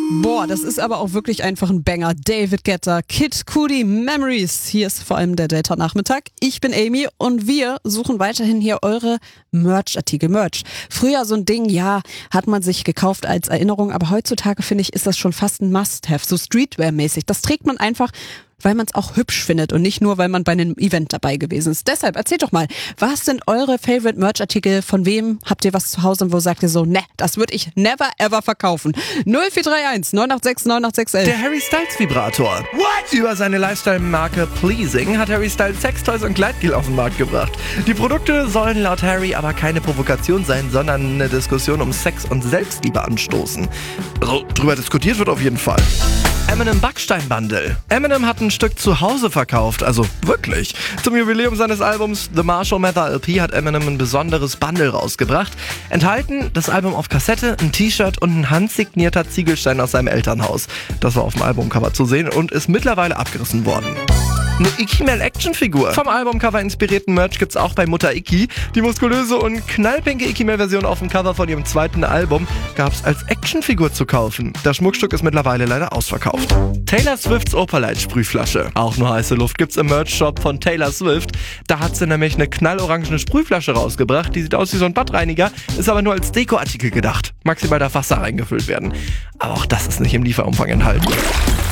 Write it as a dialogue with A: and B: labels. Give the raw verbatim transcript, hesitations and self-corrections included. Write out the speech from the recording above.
A: Boah, das ist aber auch wirklich einfach ein Banger. David Guetta, Kid Cudi, Memories. Hier ist vor allem der Delta-Nachmittag. Ich bin Amy und wir suchen weiterhin hier eure Merch-Artikel. Merch. Früher so ein Ding, ja, hat man sich gekauft als Erinnerung, aber heutzutage finde ich, ist das schon fast ein Must-Have, so Streetwear-mäßig. Das trägt man einfach, weil man es auch hübsch findet und nicht nur, weil man bei einem Event dabei gewesen ist. Deshalb erzählt doch mal, was sind eure Favorite Merch-Artikel? Von wem habt ihr was zu Hause und wo sagt ihr so, ne, das würde ich never ever verkaufen? null vier drei eins neun acht sechs neun acht sechs eins.
B: Der Harry Styles Vibrator. What? Über seine Lifestyle-Marke Pleasing hat Harry Styles Sextoys und Gleitgel auf den Markt gebracht. Die Produkte sollen laut Harry aber keine Provokation sein, sondern eine Diskussion um Sex und Selbstliebe anstoßen. Also drüber diskutiert wird auf jeden Fall. Eminem Backstein Bundle. Eminem hat ein Stück zu Hause verkauft, also wirklich. Zum Jubiläum seines Albums The Marshall Mathers L P hat Eminem ein besonderes Bundle rausgebracht. Enthalten das Album auf Kassette, ein T-Shirt und ein handsignierter Ziegelstein aus seinem Elternhaus. Das war auf dem Albumcover zu sehen und ist mittlerweile abgerissen worden. Eine Ikimel-Actionfigur. Vom Albumcover inspirierten Merch gibt's auch bei Mutter Iki. Die muskulöse und knallpinke Ikimel-Version auf dem Cover von ihrem zweiten Album gab's als Actionfigur zu kaufen. Das Schmuckstück ist mittlerweile leider ausverkauft. Taylor Swifts Opalite-Sprühflasche. Auch nur heiße Luft gibt's im Merch-Shop von Taylor Swift. Da hat sie nämlich eine knallorangene Sprühflasche rausgebracht. Die sieht aus wie so ein Badreiniger, ist aber nur als Dekoartikel gedacht. Maximal darf Wasser reingefüllt werden. Aber auch das ist nicht im Lieferumfang enthalten.